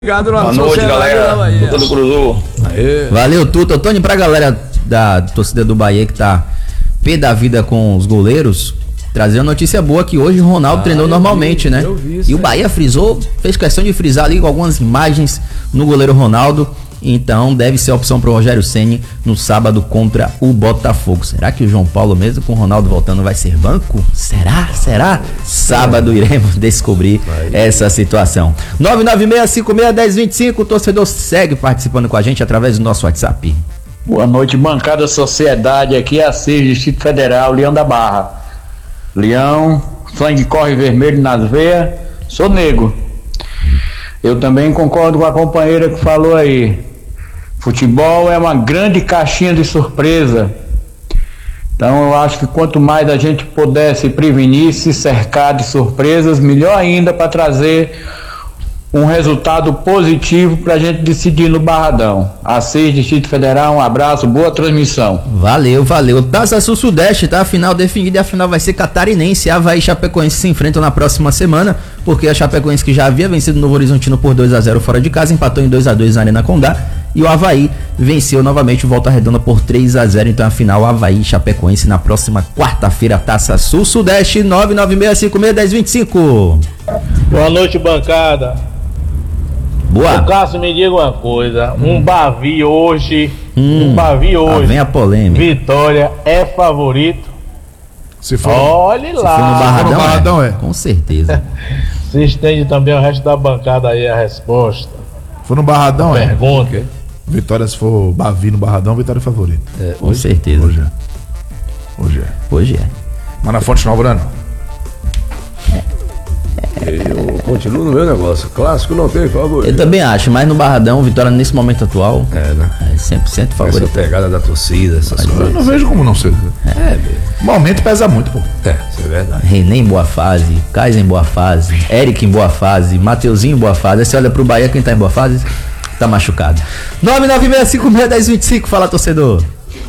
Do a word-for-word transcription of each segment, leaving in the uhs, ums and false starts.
Obrigado, boa noite, galera. Tuta do Cruzeiro. Valeu, Tuta. Tony, pra galera da torcida do Bahia que tá pé da vida com os goleiros, trazer uma notícia boa que hoje o Ronaldo ah, treinou normalmente, vi, né? Eu vi isso, e o Bahia frisou, fez questão de frisar ali com algumas imagens no goleiro Ronaldo. Então deve ser a opção pro Rogério Ceni no sábado contra o Botafogo. Será que o João Paulo, mesmo com o Ronaldo voltando, vai ser banco? Será? Será? Sábado iremos descobrir essa situação. nove nove seis cinco seis um zero dois cinco, o torcedor segue participando com a gente através do nosso WhatsApp. Boa noite, bancada Sociedade, aqui é a Assis, Distrito Federal, Leão da Barra. Leão, sangue corre vermelho nas veias, sou negro. Eu também concordo com a companheira que falou aí. Futebol é uma grande caixinha de surpresa. Então eu acho que quanto mais a gente puder se prevenir, se cercar de surpresas, melhor ainda para trazer um resultado positivo para a gente decidir no Barradão. Assis, Distrito Federal, um abraço, boa transmissão. Valeu, valeu. Taça Sul-Sudeste, tá? A final definida e a final vai ser catarinense. Avaí e Chapecoense se enfrentam na próxima semana, porque a Chapecoense, que já havia vencido o Novo Horizontino por dois a zero fora de casa, empatou em dois a dois na Arena Condá, e o Avaí venceu novamente o Volta Redonda por três a zero. Então a final Avaí e Chapecoense na próxima quarta-feira, Taça Sul-Sudeste. Nove nove seis cinco seis um zero dois cinco. Boa noite, bancada. Boa. O Cássio, me diga uma coisa, hum. um Bavi hoje, hum. um Bavi hoje, vem a polêmica. Vitória é favorito? Se for, olhe lá. Se for no Barradão, no Barradão é. é. Com certeza. Se estende também o resto da bancada aí a resposta. Se for no Barradão, é. Pergunta. Vitória, se for Bavi no Barradão, Vitória é favorito. É, com hoje, certeza. Hoje é. Hoje é. Hoje é. Mas na Fonte Nova, Brano? Eu continuo no meu negócio. Clássico não tem favorito. Eu também acho, mas no Barradão, Vitória nesse momento atual é, né? é cem por cento favorito. Essa pegada da torcida, essas coisas. Eu não vejo como não ser. É, o momento pesa muito, pô. É, isso é verdade. René em boa fase, Kaiser em boa fase, Eric em boa fase, Mateuzinho em boa fase. Aí você olha pro Bahia, quem tá em boa fase tá machucado. nove nove seis cinco seis um zero dois cinco, fala, torcedor.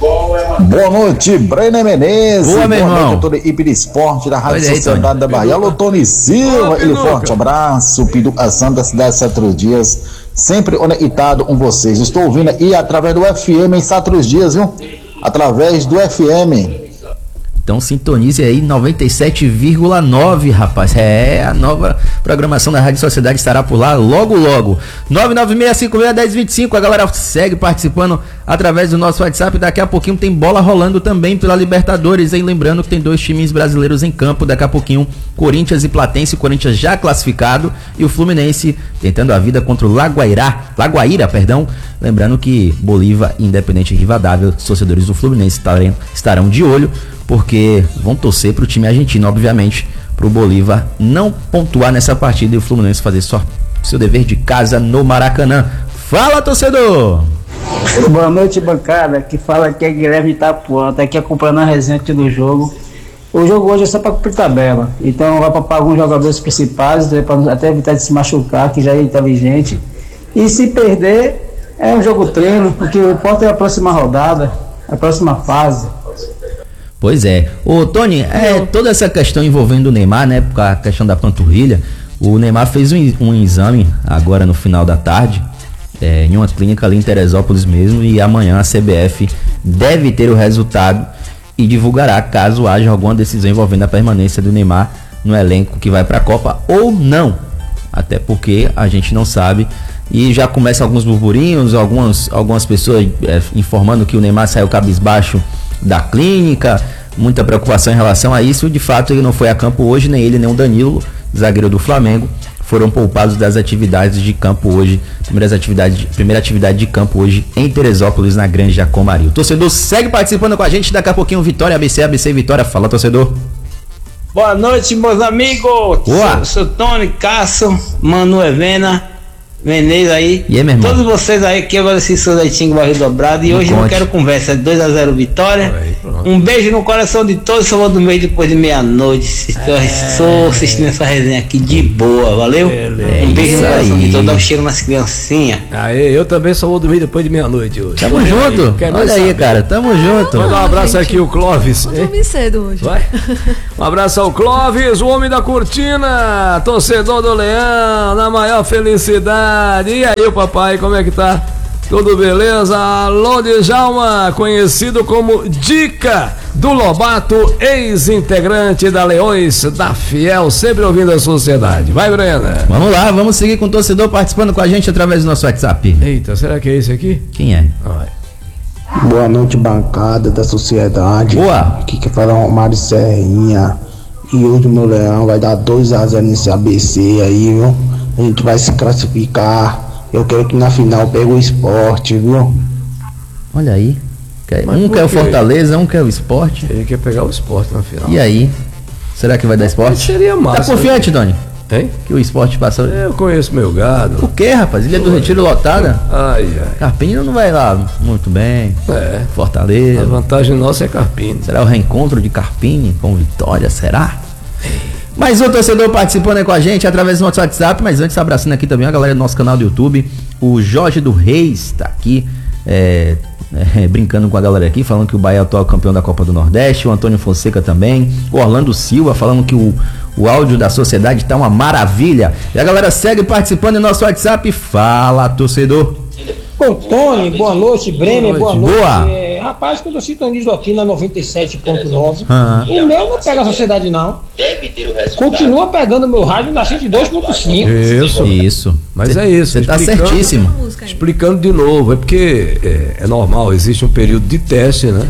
Boa noite, Brenner Menezes. Boa, meu irmão. Noite a toda a equipe de esporte da Rádio aí, Sociedade Tony. da Bahia. Alô, Tony Silva. Ele, forte abraço. Piducação da cidade de Satros Dias. Sempre conectado com vocês. Estou ouvindo aí através do F M em Satros Dias, viu? Através do F M. Então sintonize aí noventa e sete vírgula nove, rapaz. É, a nova programação da Rádio Sociedade estará por lá logo, logo. nove nove seis cinco seis um zero dois cinco. A galera segue participando através do nosso WhatsApp. Daqui a pouquinho tem bola rolando também pela Libertadores, hein? Lembrando que tem dois times brasileiros em campo. Daqui a pouquinho, Corinthians e Platense. O Corinthians já classificado e o Fluminense tentando a vida contra o Laguairá, Laguaíra, perdão. Lembrando que Bolívar, Independente e Rivadavia, os torcedores do Fluminense estarão, estarão de olho, porque vão torcer para o time argentino, obviamente, para o Bolívar não pontuar nessa partida e o Fluminense fazer só seu dever de casa no Maracanã. Fala, torcedor! Boa noite, bancada. Que fala aqui é Guilherme Itapuã, tá aqui acompanhando a resenha aqui do jogo. O jogo hoje é só para cumprir tabela, então vai para alguns jogadores principais, para até evitar de se machucar, que já é inteligente. E se perder, é um jogo treino, porque o importa é a próxima rodada, a próxima fase. Pois é. Ô, Tony, é, toda essa questão envolvendo o Neymar, né, por a questão da panturrilha, o Neymar fez um, um exame agora no final da tarde, é, em uma clínica ali em Teresópolis mesmo, e amanhã a C B F deve ter o resultado e divulgará caso haja alguma decisão envolvendo a permanência do Neymar no elenco que vai para a Copa ou não. Até porque a gente não sabe. E já começam alguns burburinhos, algumas, algumas pessoas é, informando que o Neymar saiu cabisbaixo da clínica, muita preocupação em relação a isso. De fato, ele não foi a campo hoje, nem ele nem o Danilo, zagueiro do Flamengo, foram poupados das atividades de campo hoje, primeiras atividades, primeira atividade de campo hoje em Teresópolis, na Granja Comari. O torcedor segue participando com a gente, daqui a pouquinho Vitória, A B C, A B C Vitória. Fala, torcedor. Boa noite, meus amigos. Sou, sou Tony, Cássio, Manu Evena, Menezes aí. E aí, meu irmão? Todos vocês aí que agora se sou leitinho barril dobrado. E não hoje conte. Não quero conversa. dois a zero Vitória. Aí, Um beijo no coração de todos, só vou do meio depois de meia-noite. Estou é. assistindo essa resenha aqui de boa, valeu? Beleza. Um beijo no coração de aí. todos, dá um cheiro nas criancinhas. Aí, eu também só vou dormir depois de meia-noite hoje. Tamo Olha junto. aí, quer mais Olha aí, saber? cara. Tamo junto. Manda um abraço aqui, o Clóvis. Vou dormir cedo hoje. Vai. Um abraço ao Clóvis, o homem da cortina, torcedor do Leão, na maior felicidade. E aí, o papai, como é que tá? Tudo beleza? Alô, Djalma, conhecido como Dica do Lobato, ex-integrante da Leões da Fiel, sempre ouvindo a sociedade. Vai, Brena. Vamos lá, vamos seguir com o torcedor participando com a gente através do nosso WhatsApp. Eita, será que é esse aqui? Quem é? Vai. Boa noite, bancada da sociedade. Boa. Aqui que fala o Romário Serrinha. E hoje o meu Leão vai dar dois a zero nesse A B C aí, viu? A gente vai se classificar. Eu quero que na final pegue o Sport, viu? Olha aí. Quer- Mas Um por quer o quê? Fortaleza, um quer o Sport. Ele quer pegar o esporte na final. E aí? Será que vai dar Sport? Seria massa. Tá confiante, Doni? Tem? Que o Sport passa. Eu conheço meu O gado. que, rapaz? Ilha do Retiro lotada. Ai, ai. Carpini não vai lá muito bem. É. A Fortaleza. vantagem nossa é Carpini. Será o reencontro de Carpini com Vitória? Será? Mais um torcedor participando aí com a gente através do nosso WhatsApp, mas antes abraçando aqui também a galera do nosso canal do YouTube. O Jorge do Reis tá aqui é, é, brincando com a galera aqui, falando que o Bahia é o atual campeão da Copa do Nordeste. O Antônio Fonseca também. O Orlando Silva falando que o, o áudio da sociedade tá uma maravilha. E a galera segue participando do nosso WhatsApp. Fala, torcedor. Ô, Tony, boa noite, Bremer, boa noite. Boa. É, rapaz, quando eu sintonizo aqui na noventa e sete ponto nove, Ah. o meu não pega a sociedade, não. Continua pegando o meu rádio na cento e dois ponto cinco. Isso. Isso. Mas Cê- é isso. Você tá explicando- certíssimo. Explicando de novo, é porque é, é normal, existe um período de teste, né?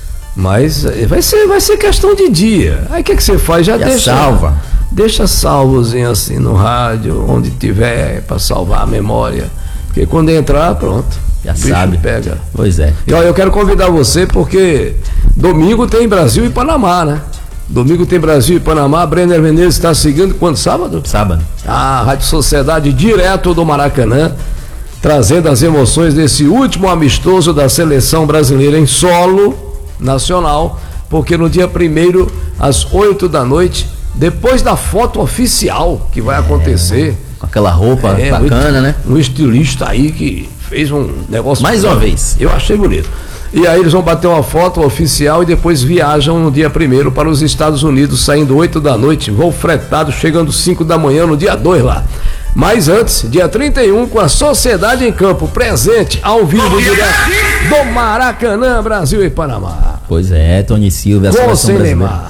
Mas é, vai ser, vai ser questão de dia. Aí o que que você faz? Já, Já deixa. salva. Deixa salvozinho assim no rádio, onde tiver, pra salvar a memória. Porque quando entrar, pronto. Já o bicho sabe. Pega. Pois é. E olha, eu quero convidar você porque domingo tem Brasil e Panamá, né? Domingo tem Brasil e Panamá. Brenner Menezes está seguindo quando? Sábado? Sábado. A Rádio Sociedade direto do Maracanã, trazendo as emoções desse último amistoso da seleção brasileira em solo nacional, porque no dia primeiro, às oito da noite, depois da foto oficial que vai acontecer. Com aquela roupa É, bacana, um, né? Um estilista aí que fez um negócio. Mais uma vez. Eu achei bonito. E aí eles vão bater uma foto oficial e depois viajam no dia primeiro para os Estados Unidos, saindo oito da noite, voo fretado, chegando cinco da manhã no dia dois lá. Mas antes, dia trinta e um, com a Sociedade em Campo, presente, ao vivo, direto do Maracanã, Brasil e Panamá. Pois é, Tony Silva, a Com seleção sem brasileira. Neymar.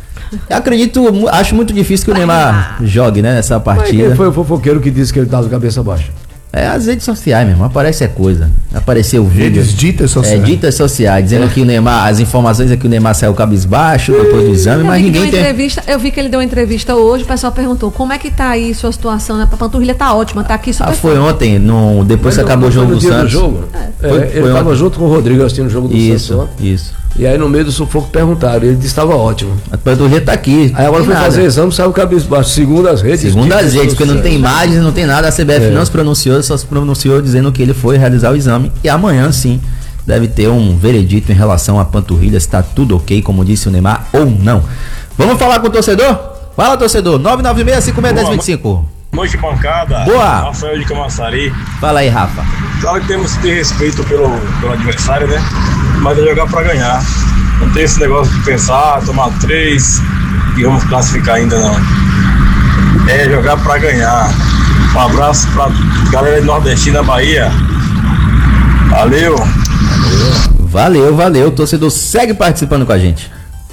Eu acredito, mu- acho muito difícil que o Neymar jogue, né, nessa Mas partida. quem foi o fofoqueiro que disse que ele estava de cabeça baixa? É as redes sociais mesmo, aparece é coisa. Apareceu o vídeo. Redes ditas sociais. É, ditas sociais, dizendo que o Neymar, as informações é que o Neymar saiu cabisbaixo depois do exame, Eu mas vi, que deu ninguém uma tem. entrevista, eu vi que ele deu uma entrevista hoje, o pessoal perguntou como é que tá aí sua situação, né? A panturrilha tá ótima, tá aqui super Ah, foi ontem, no, depois que Mas acabou o não foi jogo no do dia Santos. jogo? É, Foi- ele foi estava ontem. junto com o Rodrigo assistindo o jogo do Isso, Santos. ontem. isso. E aí no meio do sufoco perguntaram, ele disse que estava ótimo. A panturrilha tá aqui. Aí agora não foi tem fazer nada. exame, saiu o cabisbaixo, segundo as redes. Segundo as ditas redes, porque não tem sociais. imagens, não tem nada, a C B F É. não se pronunciou, só se pronunciou dizendo que ele foi realizar o exame e amanhã sim deve ter um veredito em relação à panturrilha, se tá tudo ok, como disse o Neymar, ou não. Vamos falar com o torcedor? Fala, torcedor, nove nove seis, cinco seis um zero dois cinco. Noite, bancada. Boa. Rafael de Camaçari. Fala aí, Rafa. Claro que temos que ter respeito pelo, pelo adversário, né? Mas é jogar pra ganhar. Não tem esse negócio de pensar, tomar três e vamos classificar ainda, não. É jogar pra ganhar. Um abraço pra galera nordestina Bahia. Valeu. Valeu, valeu. O torcedor segue participando com a gente.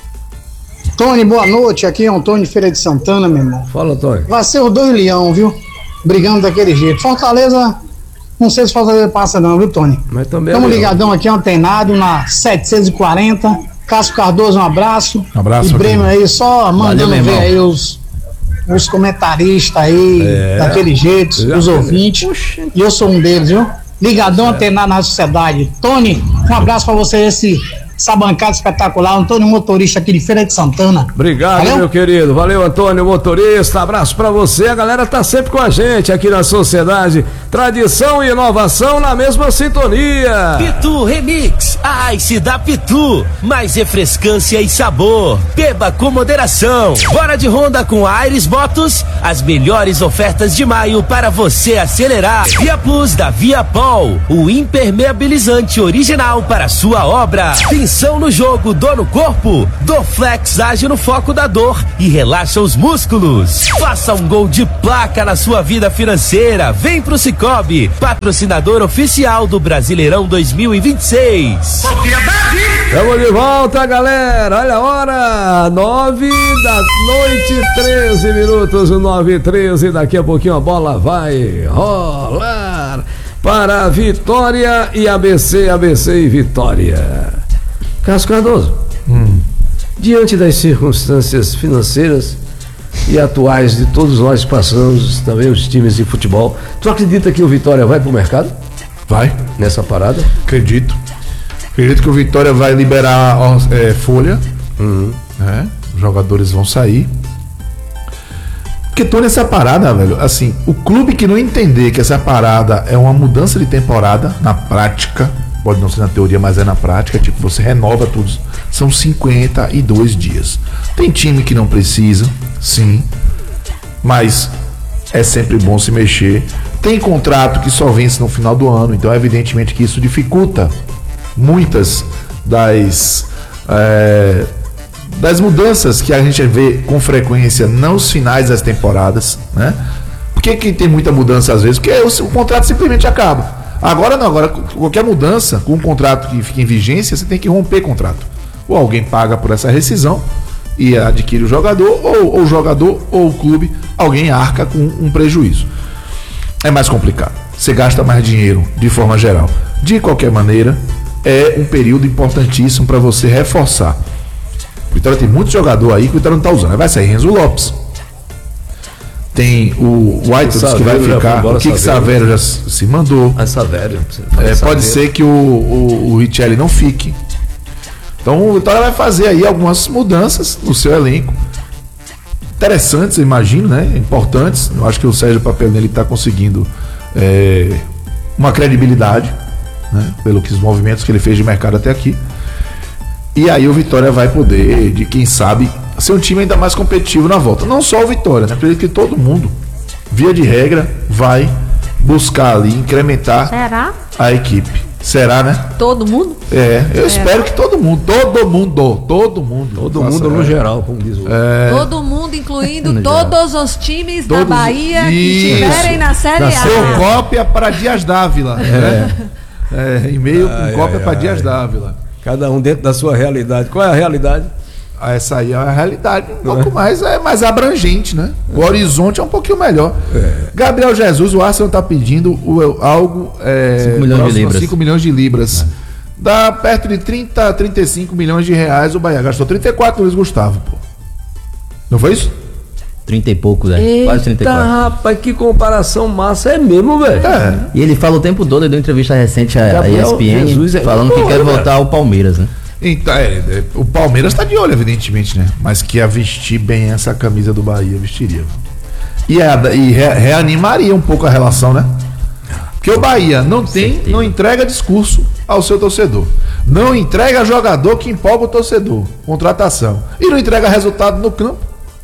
Tony, boa noite. Aqui é Antônio Feira de Santana, meu irmão. Fala, Antônio. Vai ser os dois leão, viu? Brigando daquele jeito. Fortaleza, não sei se Fortaleza passa não, viu, Tony? Mas também Estamos é legal. ligadão aqui, antenado, na setecentos e quarenta. Cássio Cardoso, um abraço. Um abraço, E Breno meu aí, só mandando meu ver irmão. aí os, os comentaristas aí, É. daquele jeito, Já os falei. ouvintes. Oxi. E eu sou um deles, viu? Ligadão, antenado na sociedade. Tony, um abraço pra você, esse essa bancada espetacular, Antônio Motorista aqui de Feira de Santana. Obrigado, Valeu? meu querido. Valeu, Antônio Motorista. Abraço pra você. A galera tá sempre com a gente aqui na Sociedade. Tradição e inovação na mesma sintonia. Pitu Remix, a Ice da Pitu. Mais refrescância e sabor. Beba com moderação. Bora de Honda com a Aires Motos. As melhores ofertas de maio para você acelerar. Via Plus da Viapol, o impermeabilizante original para sua obra. Tensão no jogo, dor no corpo. Dorflex age no foco da dor e relaxa os músculos. Faça um gol de placa na sua vida financeira. Vem pro Cicobi, patrocinador oficial do Brasileirão dois mil e vinte e seis. Estamos de volta, galera. Olha a hora, nove da noite, treze minutos, nove e treze. Daqui a pouquinho a bola vai rolar para a Vitória e A B C, A B C e Vitória. Cássio Cardoso, hum. diante das circunstâncias financeiras e atuais de todos nós que passamos, também os times de futebol, tu acredita que o Vitória vai pro mercado? Vai. Nessa parada? Acredito. Acredito que o Vitória vai liberar é, folha, uhum. né? Os jogadores vão sair. Porque toda essa parada, velho, assim, o clube que não entender que essa parada é uma mudança de temporada, na prática, pode não ser na teoria, mas é na prática, tipo, você renova tudo, são cinquenta e dois dias. Tem time que não precisa, sim, mas é sempre bom se mexer. Tem contrato que só vence no final do ano, então evidentemente que isso dificulta muitas das é, das mudanças que a gente vê com frequência nos finais das temporadas, né? Por que que tem muita mudança às vezes? Porque o, o contrato simplesmente acaba. Agora não, agora qualquer mudança com um contrato que fica em vigência, você tem que romper contrato. Ou alguém paga por essa rescisão e adquire o jogador, ou, ou o jogador ou o clube, alguém arca com um prejuízo. É mais complicado. Você gasta mais dinheiro de forma geral. De qualquer maneira, é um período importantíssimo para você reforçar. O Vitória tem muito jogador aí que o Vitória não está usando. Aí vai sair Renzo Lopes. Tem o White que vai ficar. O Kiko Savério já se mandou. A Savério. É, pode ser que o, o, o Richelli não fique. Então o Vitória vai fazer aí algumas mudanças no seu elenco. Interessantes, eu imagino, né? Importantes. Eu acho que o Sérgio Papelini está conseguindo é, uma credibilidade, né? Pelo que os movimentos que ele fez de mercado até aqui. E aí o Vitória vai poder, de quem sabe, ser um time ainda mais competitivo na volta. Não só o Vitória, né? Acredito que todo mundo, via de regra, vai buscar ali, incrementar Será? a equipe. Será, né? Todo mundo? É, eu Será? espero que todo mundo, todo mundo, todo mundo. Todo mundo no geral, como diz o é, Todo mundo, incluindo No todos os times da Todos- Bahia que Isso. estiverem na Série A. Seu cópia para Dias Dávila. Né? É, e-mail Ai, com cópia ai, para ai. Dias Dávila. Cada um dentro da sua realidade. Qual é a realidade? Ah, essa aí é a realidade um pouco mais, é, mais abrangente, né? O horizonte é um pouquinho melhor. Gabriel Jesus, o Arsenal está pedindo o, algo. É, cinco milhões de próximo a libras. cinco milhões de libras. Dá perto de trinta a trinta e cinco milhões de reais. O Bahia gastou trinta e quatro, Luiz Gustavo, pô. Não foi isso? trinta e poucos, é. Quase trinta e Eita, quatro. rapaz, que comparação massa. É mesmo, velho. É. E ele fala o tempo todo, ele deu entrevista recente à à E S P N, Jesus é- falando que Pô, quer velho. voltar ao Palmeiras, né? Então, é, é, o Palmeiras tá de olho, evidentemente, né? Mas que ia vestir bem essa camisa do Bahia, vestiria. E, a- e re- reanimaria um pouco a relação, né? Porque o Bahia não tem, certeza. não entrega discurso ao seu torcedor. Não entrega jogador que empolga o torcedor. Contratação. E não entrega resultado no campo.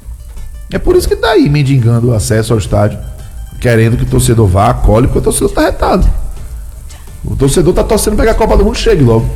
É por isso que tá aí mendigando o acesso ao estádio, querendo que o torcedor vá, acolhe, porque o torcedor tá retado. O torcedor tá torcendo pra que a Copa do Mundo chegue logo.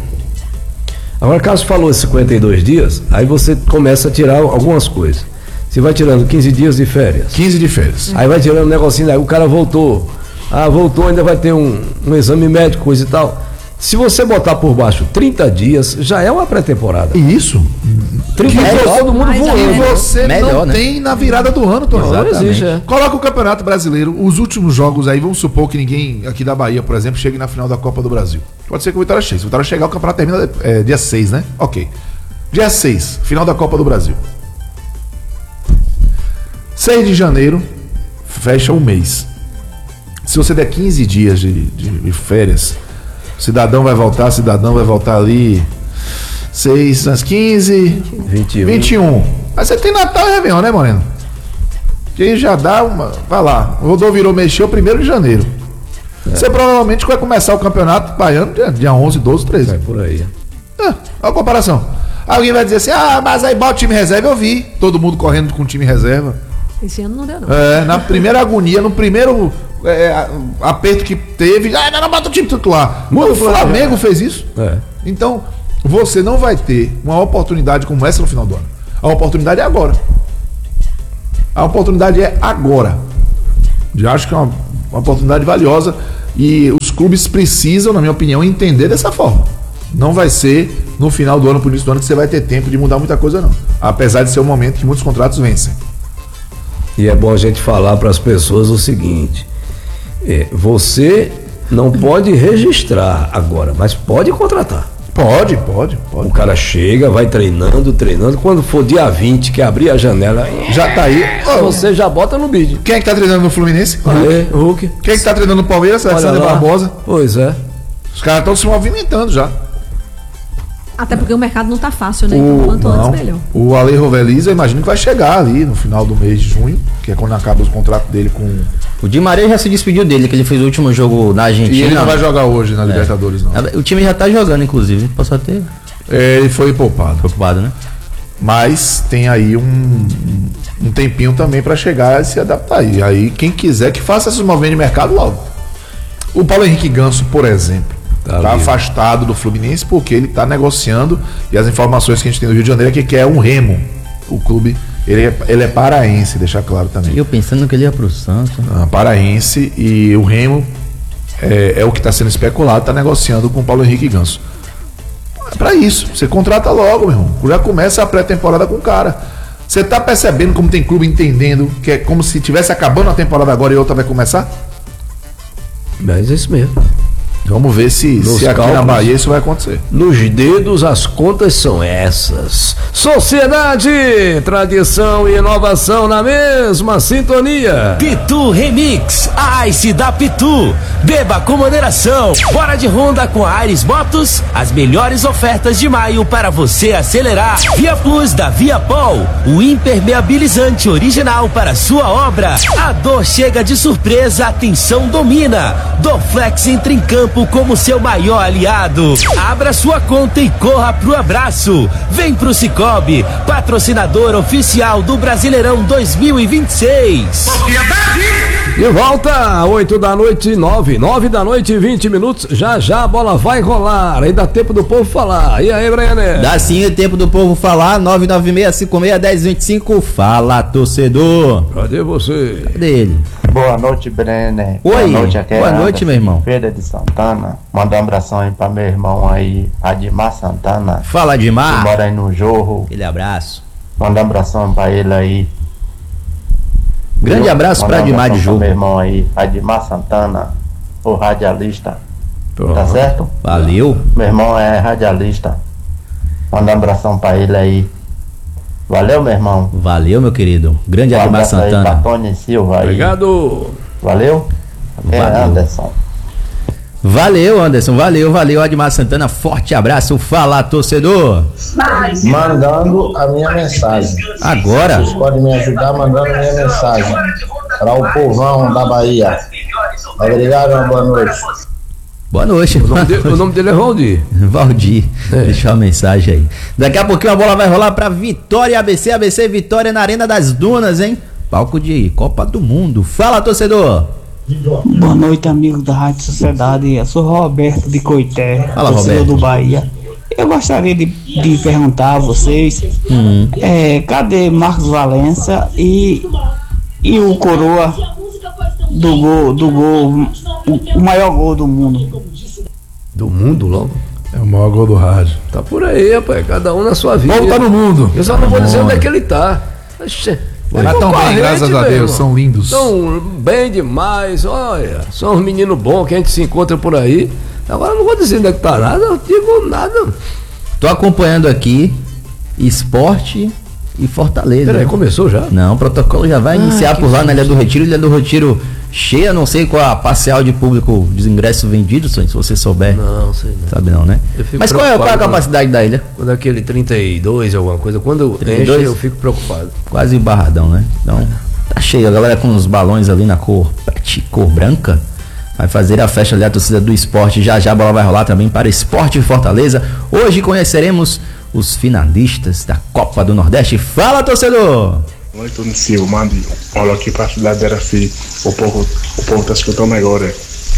Agora, caso falou cinquenta e dois dias, aí você começa a tirar algumas coisas. Você vai tirando quinze dias de férias. quinze de férias. Aí vai tirando um negocinho, aí o cara voltou. Ah, voltou, ainda vai ter um, um exame médico, coisa e tal. Se você botar por baixo trinta dias, já é uma pré-temporada. Isso. trinta dias, todo mundo Mais ou Que voando. menos. você Melhor, não né? tem na virada do ano, Tony. Não, não existe, é. Coloca o Campeonato Brasileiro, os últimos jogos aí, vamos supor que ninguém aqui da Bahia, por exemplo, chegue na final da Copa do Brasil. Pode ser que o Vitória chegue. Se o Vitória chegar, o campeonato termina é, dia seis, né? Ok. Dia seis, final da Copa do Brasil. seis de janeiro, fecha um mês. Se você der quinze dias de, de- de férias, cidadão vai voltar, cidadão vai voltar ali seis, quinze, vinte e um. vinte e um. Aí você tem Natal e Réveillon, né, Moreno? Que já dá uma. Vai lá. O Rodolfo virou mexeu primeiro de janeiro. É. Você provavelmente vai começar o campeonato baiano dia, dia onze, doze, treze. É por aí. É, olha a comparação. Alguém vai dizer assim: ah, mas aí bota o time reserva. Eu vi todo mundo correndo com o time reserva. Esse ano não deu, não. É, na primeira agonia, no primeiro é, aperto que teve, ah, não, não bota o time titular. O Flamengo fez isso. É. Então, você não vai ter uma oportunidade como essa no final do ano. A oportunidade é agora. A oportunidade é agora. Já acho que é uma, uma oportunidade valiosa e os clubes precisam, na minha opinião, entender dessa forma. Não vai ser no final do ano, por início do ano, que você vai ter tempo de mudar muita coisa, não. Apesar de ser um momento que muitos contratos vencem. E é bom a gente falar para as pessoas o seguinte: é, você não pode registrar agora, mas pode contratar. Pode, pode, pode. O cara chega, vai treinando, treinando. Quando for dia vinte, que abrir a janela, já tá aí. Oh, você já bota no bid. Quem é que tá treinando no Fluminense? Aê, Hulk. Quem é que tá treinando no Palmeiras? Alexandre Barbosa. Pois é. Os caras estão se movimentando já. Até porque o mercado não tá fácil, né? O, então, quanto não, antes, melhor. O Ale Roveliza, eu imagino que vai chegar ali no final do mês de junho, que é quando acaba os contratos dele com... O Di Maria já se despediu dele, que ele fez o último jogo na Argentina. E ele não vai jogar hoje na é. Libertadores, não. O time já tá jogando, inclusive. Posso ter... É, ele foi poupado. Poupado, né? Mas tem aí um, um tempinho também para chegar e se adaptar. E aí, quem quiser que faça esses movimentos de mercado logo. O Paulo Henrique Ganso, por exemplo, tá, tá afastado do Fluminense porque ele tá negociando, e as informações que a gente tem no Rio de Janeiro é que quer um Remo. O clube, ele é, ele é paraense, deixar claro também. E eu pensando que ele ia pro Santos. Ah, paraense, e o Remo é, é o que está sendo especulado, tá negociando com o Paulo Henrique Ganso. É pra isso, você contrata logo, meu irmão. Já começa a pré-temporada com o cara. Você tá percebendo como tem clube entendendo que é como se tivesse acabando a temporada agora e outra vai começar? Mas é isso mesmo. Vamos ver se, se aqui cálculos, na Bahia isso vai acontecer. Nos dedos as contas são essas. Sociedade, tradição e inovação na mesma sintonia. Pitu Remix, a Ice da Pitu. Beba com moderação. Bora de Honda com a Aires Motos. As melhores ofertas de maio para você acelerar. Via Plus da Viapol, o impermeabilizante original para sua obra. A dor chega de surpresa, a tensão domina. Dorflex entra em campo como seu maior aliado. Abra sua conta e corra pro abraço. Vem pro Cicobi, patrocinador oficial do Brasileirão dois mil e vinte e seis. De volta, oito da noite, nove, nove da noite e vinte minutos. Já já a bola vai rolar. Aí dá tempo do povo falar. E aí, Briané? Dá sim, é tempo do povo falar. nove nove seis, cinco seis, um zero dois cinco. Fala, torcedor. Cadê você? Cadê ele? Boa noite, Brenner. Oi. Boa noite, aqui é Boa noite, meu irmão. Feira de Santana. Manda um abração aí pra meu irmão aí, Admar Santana. Fala, Admar. Que mora aí no Jorro. Aquele abraço. Manda um abração pra ele aí. Grande Viu? abraço Manda pra um Admar de Jorro. Meu irmão aí, Admar Santana, o radialista. Pronto. Tá certo? Valeu. Meu irmão é radialista. Manda um abração pra ele aí. Valeu, meu irmão. Valeu, meu querido. Grande um Admar Santana. Aí pra Tony Silva aí. Obrigado. Valeu. É Valeu. Anderson. Valeu, Anderson. Valeu, valeu, Admar Santana. Forte abraço. Fala, torcedor. Mandando a minha mensagem. Agora. Vocês podem me ajudar mandando a minha mensagem para o povão da Bahia. Obrigado, uma boa noite. Boa noite. O nome dele, o nome dele é Valdir. Valdir. É. Deixa uma mensagem aí. Daqui a pouquinho a bola vai rolar pra Vitória A B C. A B C Vitória na Arena das Dunas, hein? Palco de Copa do Mundo. Fala, torcedor. Boa noite, amigo da Rádio Sociedade. Eu sou Roberto de Coité, Fala, torcedor Roberto. do Bahia. Eu gostaria de, de perguntar a vocês, Uhum. é, cadê Marcos Valença e, e o Coroa do gol, do gol, o, o maior gol do mundo? Do mundo, logo? É o maior gol do rádio. Tá por aí, rapaz. Cada um na sua vida. O povo tá no mundo. Eu só não vou dizer onde é que ele tá. Oxê. Tá tão bem, graças a Deus, são lindos. Estão bem demais, olha, são uns meninos bons que a gente se encontra por aí. Agora não vou dizer onde é que tá nada, não digo nada. Tô acompanhando aqui Esporte e Fortaleza. Peraí, começou já? Não, o protocolo já vai Ah, iniciar que por lá na Ilha do susto. Retiro. Ilha do Retiro cheia, não sei qual a parcial de público dos ingressos vendidos, se você souber. Não, sei não. Sabe não, né? Mas qual é, qual é a capacidade da ilha? Quando aquele trinta e dois, alguma coisa, quando trinta e dois? enche eu fico preocupado. Quase barradão, né? Então, tá cheio, a galera com os balões ali na cor, cor branca. Vai fazer a festa ali, a torcida do esporte. Já já a bola vai rolar também para Esporte Fortaleza. Hoje conheceremos os finalistas da Copa do Nordeste. Fala, torcedor! Oi, Tony Silva, mande olha aqui para a cidade de Araci. O povo, o povo tá escutando agora.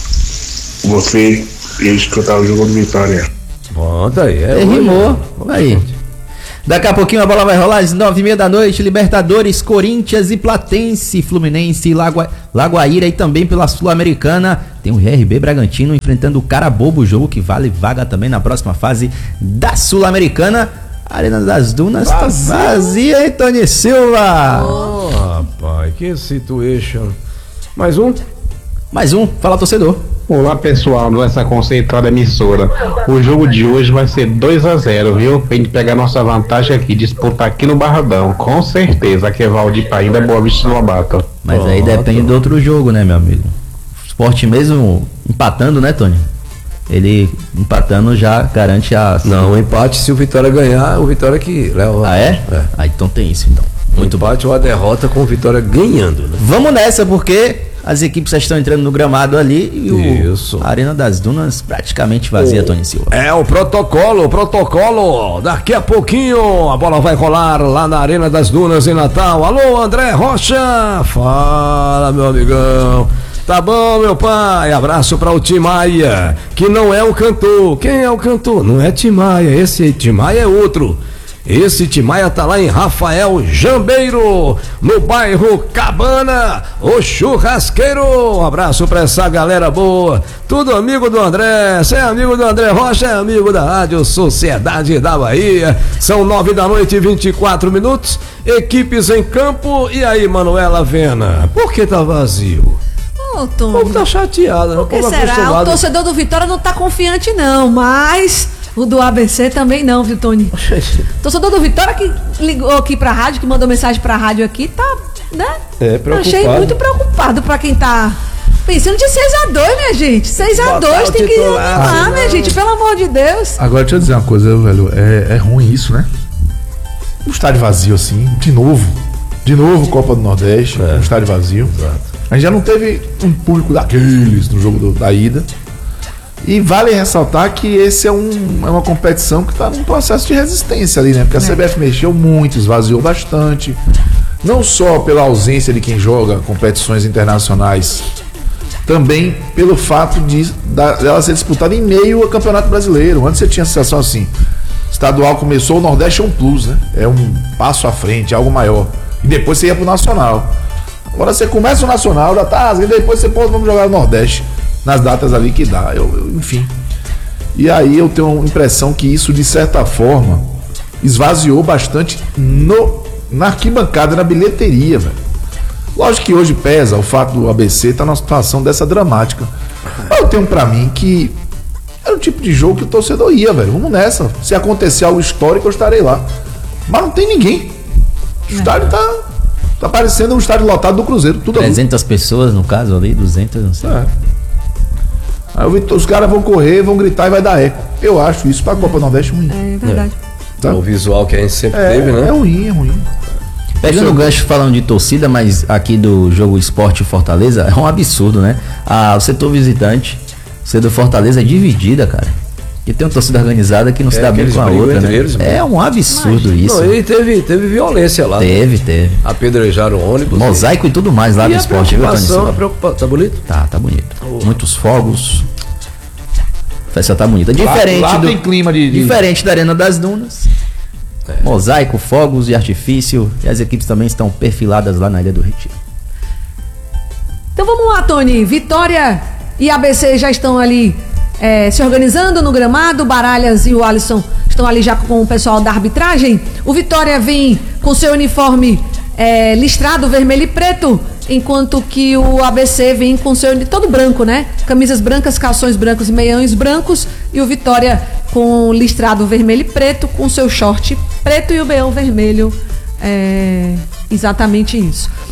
Você ia escutar o jogo de Vitória. Bota aí, é. Ele rimou. Aí. Daqui a pouquinho a bola vai rolar às nove e meia da noite. Libertadores, Corinthians e Platense, Fluminense, Lagua, Lagoaíra e também pela Sul-Americana. Tem o R R B Bragantino enfrentando o Carabobo, jogo que vale vaga também na próxima fase da Sul-Americana. Arena das Dunas tá vazia, hein, Tony Silva? Oh, rapaz, que situation. Mais um? Mais um, fala, torcedor. Olá, pessoal, nessa conceituada emissora. O jogo de hoje vai ser dois a zero, viu? Pra gente pegar nossa vantagem aqui, disputar aqui no Barradão. Com certeza, aqui é Valdir Painda, Boa Vista do Lobato. Mas aí depende do outro jogo, né, meu amigo? O Sport mesmo empatando, né, Tony? Ele empatando já garante a... Não, o empate, se o Vitória ganhar, o Vitória que leva. Ah, é? é? Ah, então tem isso, então. Muito empate ou a derrota com o Vitória ganhando, né? Vamos nessa, porque as equipes já estão entrando no gramado ali e o Isso. a Arena das Dunas praticamente vazia, o, Tony Silva. É o protocolo, o protocolo. Daqui a pouquinho a bola vai rolar lá na Arena das Dunas em Natal. Alô, André Rocha. Fala, meu amigão. Tá bom, meu pai. Abraço para o Tim Maia, que não é o cantor. Quem é o cantor? Não é Tim Maia. Esse Tim Maia é outro. Esse Tim Maia tá lá em Rafael Jambeiro, no bairro Cabana, o churrasqueiro. Um abraço pra essa galera boa. Tudo amigo do André. Você é amigo do André Rocha, é amigo da Rádio Sociedade da Bahia. São nove da noite e vinte e quatro minutos. Equipes em campo. E aí, Manuela Vena? Por que tá vazio? Ô, Tom, O povo tá chateado, né? Por que O povo será? acostumado. O torcedor do Vitória não tá confiante, não, mas o do A B C também não, viu, Tony? O torcedor do Vitória que ligou aqui pra rádio, que mandou mensagem pra rádio aqui, tá, né? É, preocupado. Achei muito preocupado pra quem tá pensando de seis a dois, minha gente. seis a dois tem que animar, minha gente, pelo amor de Deus. Agora, deixa eu dizer uma coisa, velho. É, é ruim isso, né? Um estádio vazio assim, de novo. De novo, Copa do Nordeste, é. um estádio vazio. Exato. A gente já não teve um público daqueles no jogo do, da ida. E vale ressaltar que esse é, um, é uma competição que está num processo de resistência ali, né? Porque a C B F mexeu muito, esvaziou bastante. Não só pela ausência de quem joga competições internacionais, também pelo fato de ela ser disputada em meio ao Campeonato Brasileiro. Antes você tinha a sensação assim, estadual começou, o Nordeste é um plus, né? É um passo à frente, é algo maior. E depois você ia pro Nacional. Agora você começa o Nacional, já tá, e depois você pode, vamos jogar no Nordeste, nas datas ali que dá, eu, eu, enfim. E aí eu tenho a impressão que isso, de certa forma, esvaziou bastante no, na arquibancada, na bilheteria, velho. Lógico que hoje pesa o fato do A B C estar tá numa situação dessa dramática. Mas eu tenho pra mim que era o tipo de jogo que o torcedor ia, velho. Vamos nessa. Se acontecer algo histórico, eu estarei lá. Mas não tem ninguém. O estádio tá, tá parecendo um estádio lotado do Cruzeiro. Tudo trezentas pessoas, no caso, ali, duzentas, não sei. É. Aí eu vi, os caras vão correr, vão gritar e vai dar eco. Eu acho isso pra Copa Nordeste ruim. É verdade. É. Tá? O visual que a gente sempre é, teve, né? É ruim, é ruim. Pegando o gancho falando de torcida, mas aqui do jogo Esporte Fortaleza, é um absurdo, né? Ah, o setor visitante, o setor Fortaleza é dividida, cara. E tem uma torcida organizada que não é, se dá bem com a outra, né? Eles, é um absurdo Mas, isso. Não, e teve, teve violência lá. Teve, né? teve. Apedrejaram o ônibus. Mosaico e, e tudo mais lá e do esporte, viu, Tony? A preocupação, tá bonito? Tá, tá bonito. Oh. Muitos fogos. A festa tá bonita. Diferente, lá, lá do, tem clima de, de... diferente da Arena das Dunas. É. Mosaico, fogos e artifício. E as equipes também estão perfiladas lá na Ilha do Retiro. Então vamos lá, Tony. Vitória e A B C já estão ali é, se organizando no gramado. Baralhas e o Alisson estão ali já com o pessoal da arbitragem. O Vitória vem com seu uniforme é, listrado vermelho e preto, enquanto que o A B C vem com seu todo branco, né? Camisas brancas, calções brancos e meiões brancos. E o Vitória com listrado vermelho e preto, com seu short preto e o meião vermelho. É exatamente isso.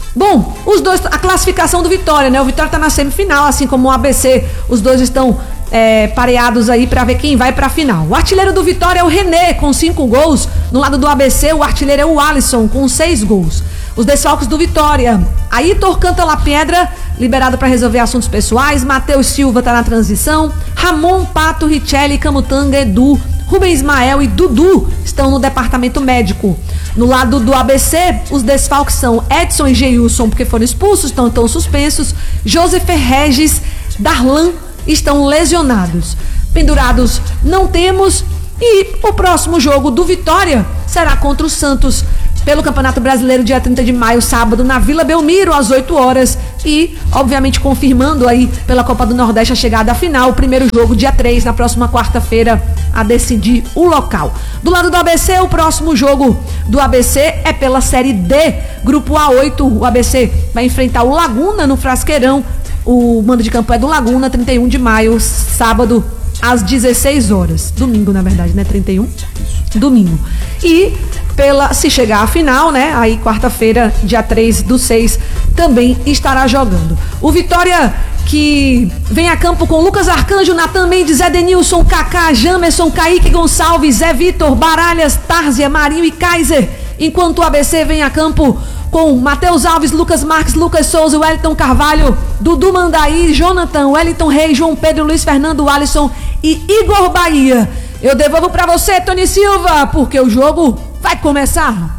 Bom, os dois, a classificação do Vitória, né? O Vitória tá na semifinal, assim como o A B C. Os dois estão é, pareados aí pra ver quem vai pra final. O artilheiro do Vitória é o René, com cinco gols. No lado do A B C, o artilheiro é o Alisson, com seis gols. Os desfalques do Vitória: Aitor Cantalapiedra, liberado para resolver assuntos pessoais. Matheus Silva tá na transição. Ramon, Pato, Richelli, Camutanga, Edu, Rubem Ismael e Dudu estão no departamento médico. No lado do A B C, os desfalques são Edson e Geilson, porque foram expulsos, estão, estão suspensos. Joseph Regis, Darlan estão lesionados. Pendurados não temos. E o próximo jogo do Vitória será contra o Santos, pelo Campeonato Brasileiro, dia trinta de maio, sábado, na Vila Belmiro, às oito horas. E, obviamente, confirmando aí pela Copa do Nordeste a chegada à final. O primeiro jogo, dia três, na próxima quarta-feira, a decidir o local. Do lado do A B C, o próximo jogo do A B C é pela Série D, Grupo A oito. O A B C vai enfrentar o Laguna no Frasqueirão. O mando de campo é do Laguna, trinta e um de maio, sábado, às dezesseis horas. Domingo, na verdade, né? trinta e um? Domingo. E pela, se chegar à final, né? Aí quarta-feira, dia três do seis, também estará jogando. O Vitória, que vem a campo com Lucas Arcanjo, Natan Mendes, Edenilson, Kaká, Jamerson, Kaique Gonçalves, Zé Vitor, Baralhas, Tárzia, Marinho e Kaiser. Enquanto o A B C vem a campo com Matheus Alves, Lucas Marques, Lucas Souza, Wellington Carvalho, Dudu Mandaí, Jonathan, Wellington Reis, João Pedro, Luiz Fernando, Alisson e Igor Bahia. Eu devolvo pra você, Tony Silva, porque o jogo vai começar.